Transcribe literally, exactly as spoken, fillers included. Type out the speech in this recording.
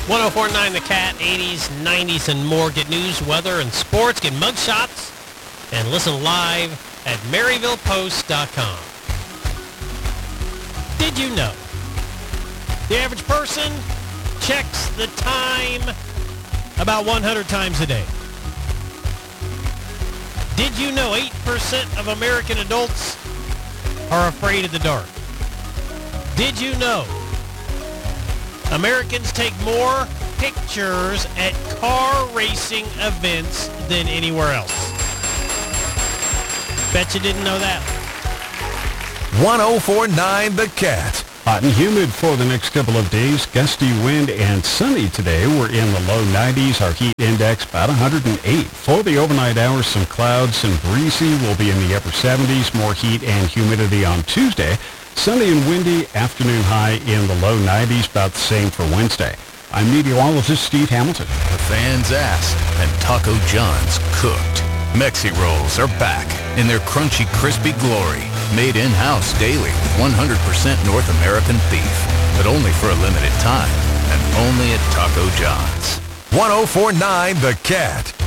ten forty-nine The Cat, eighties, nineties, and more. Get news, weather, and sports. Get mug shots and listen live at maryville post dot com. Did you know the average person checks the time about one hundred times a day? Did you know eight percent of American adults are afraid of the dark? Did you know Americans take more pictures at car racing events than anywhere else? Bet you didn't know that. ten forty-nine The Cat. Hot and humid for the next couple of days. Gusty wind and sunny today. We're in the low nineties. Our heat index about one hundred eight. For the overnight hours, some clouds and breezy. We'll be in the upper seventies. More heat and humidity on Tuesday. Sunny and windy. Afternoon high in the low nineties. About the same for Wednesday. I'm meteorologist Steve Hamilton. The fans asked, and Taco John's cooked. Mexi Rolls are back in their crunchy, crispy glory. Made in-house daily with one hundred percent North American beef. But only for a limited time. And only at Taco John's. ten forty-nine The Cat.